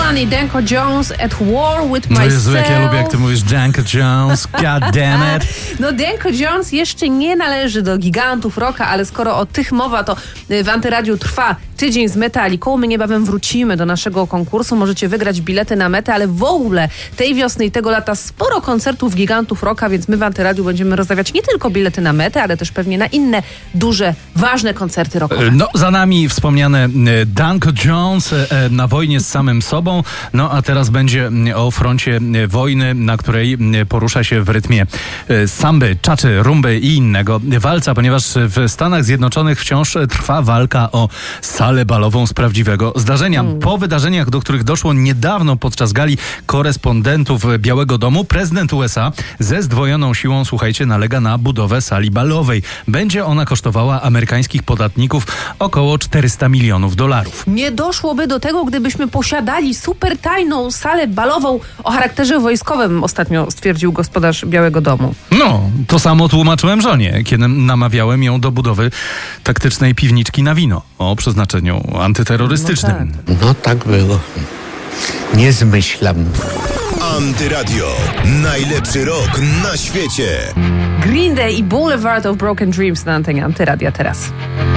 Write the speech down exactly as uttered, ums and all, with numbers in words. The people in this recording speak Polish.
John i Danko Jones at war with myself. No Jezu, jak ja lubię, jak ty mówisz Danko Jones, god damn it. No Danko Jones jeszcze nie należy do gigantów rocka, ale skoro o tych mowa, to w Antyradiu trwa tydzień z Metaliką. My niebawem wrócimy do naszego konkursu. Możecie wygrać bilety na Metę, ale w ogóle tej wiosny i tego lata sporo koncertów gigantów rocka, więc my w Antyradiu będziemy rozdawać nie tylko bilety na Metę, ale też pewnie na inne duże, ważne koncerty rockowe. No, za nami wspomniane Danko Jones na wojnie z samym sobą. No, a teraz będzie o froncie wojny, na której porusza się w rytmie samby, czaczy, rumby i innego walca, ponieważ w Stanach Zjednoczonych wciąż trwa walka o salę balową z prawdziwego zdarzenia. Hmm. Po wydarzeniach, do których doszło niedawno podczas gali korespondentów Białego Domu, prezydent U S A ze zdwojoną siłą, słuchajcie, nalega na budowę sali balowej. Będzie ona kosztowała amerykańskich podatników około czterysta milionów dolarów. Nie doszłoby do tego, gdybyśmy posiadali super tajną salę balową o charakterze wojskowym, ostatnio stwierdził gospodarz Białego Domu. No, to samo tłumaczyłem żonie, kiedy namawiałem ją do budowy taktycznej piwniczki na wino o przeznaczeniu antyterrorystycznym. No tak, no, tak było. Nie zmyślam. Antyradio. Najlepszy rok na świecie. Green Day i Boulevard of Broken Dreams na antenie Antyradia teraz.